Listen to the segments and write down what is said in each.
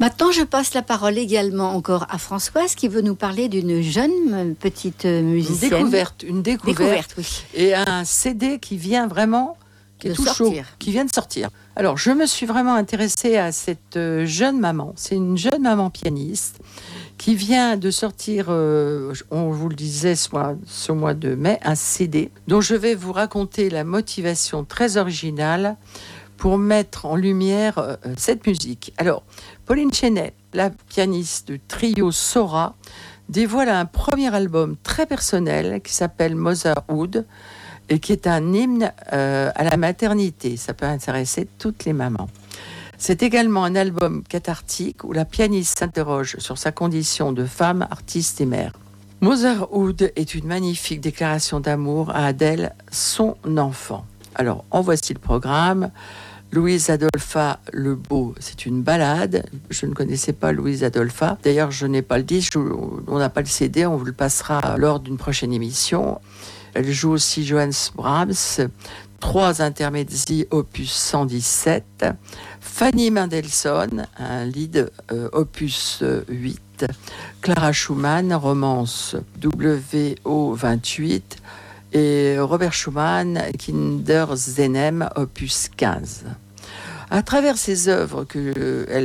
Maintenant, je passe la parole également encore à Françoise qui veut nous parler d'une jeune petite musicienne. Une découverte, oui. Et un CD qui vient vraiment, qui est tout chaud, qui vient de sortir. Alors, je me suis vraiment intéressée à cette jeune maman. C'est une jeune maman pianiste qui vient de sortir, on vous le disait ce mois de mai, un CD dont je vais vous raconter la motivation très originale pour mettre en lumière cette musique. Alors, Pauline Chenet, la pianiste du trio Sora, dévoile un premier album très personnel qui s'appelle Motherhood et qui est un hymne à la maternité. Ça peut intéresser toutes les mamans. C'est également un album cathartique où la pianiste s'interroge sur sa condition de femme, artiste et mère. Motherhood est une magnifique déclaration d'amour à Adèle, son enfant. Alors, en voici le programme. Louise Adolpha Le Beau, c'est une ballade. Je ne connaissais pas Louise Adolpha. D'ailleurs, je n'ai pas le disque, on n'a pas le CD, on vous le passera lors d'une prochaine émission. Elle joue aussi Johannes Brahms, 3 intermezzi opus 117, Fanny Mendelssohn, un lied opus 8, Clara Schumann, romance WO 28, et Robert Schumann, Kinderszenem, opus 15. À travers ces œuvres elle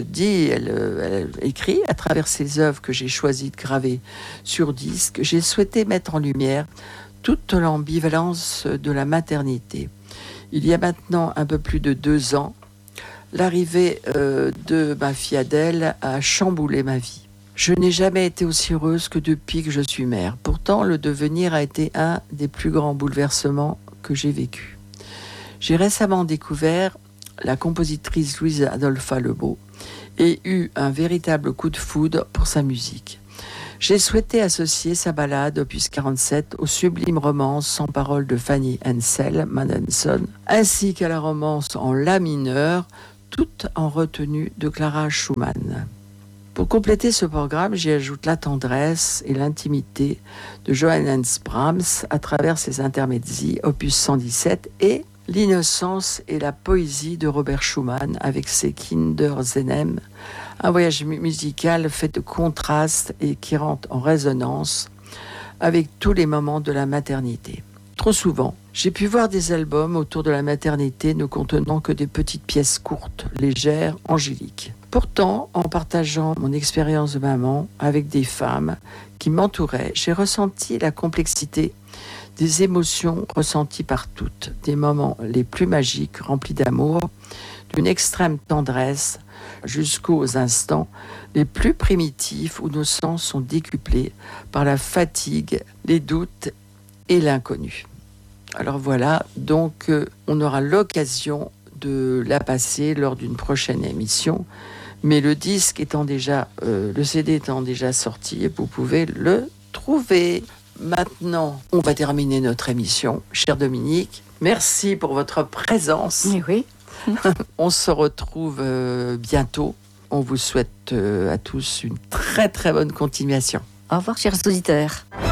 écrit, à travers ces œuvres que j'ai choisi de graver sur disque, j'ai souhaité mettre en lumière toute l'ambivalence de la maternité. Il y a maintenant un peu plus de 2 ans, l'arrivée de ma fille Adèle a chamboulé ma vie. Je n'ai jamais été aussi heureuse que depuis que je suis mère. Pourtant, le devenir a été un des plus grands bouleversements que j'ai vécu. J'ai récemment découvert la compositrice Louise Adolpha Le Beau et eu un véritable coup de foudre pour sa musique. J'ai souhaité associer sa ballade opus 47 aux sublimes romances sans paroles de Fanny Mendelssohn, ainsi qu'à la romance en la mineur, toute en retenue de Clara Schumann. Pour compléter ce programme, j'y ajoute la tendresse et l'intimité de Johannes Brahms à travers ses intermezzi, opus 117, et l'innocence et la poésie de Robert Schumann avec ses Kinderszenem, un voyage musical fait de contrastes et qui rentre en résonance avec tous les moments de la maternité. Trop souvent, j'ai pu voir des albums autour de la maternité ne contenant que des petites pièces courtes, légères, angéliques. Pourtant, en partageant mon expérience de maman avec des femmes qui m'entouraient, j'ai ressenti la complexité des émotions ressenties par toutes, des moments les plus magiques, remplis d'amour, d'une extrême tendresse, jusqu'aux instants les plus primitifs où nos sens sont décuplés par la fatigue, les doutes et l'inconnu. Alors voilà, donc on aura l'occasion de la passer lors d'une prochaine émission, mais le disque étant déjà, le CD étant déjà sorti, vous pouvez le trouver. Maintenant, on va terminer notre émission. Cher Dominique, merci pour votre présence. Oui. On se retrouve bientôt. On vous souhaite à tous une très très bonne continuation. Au revoir, chers auditeurs.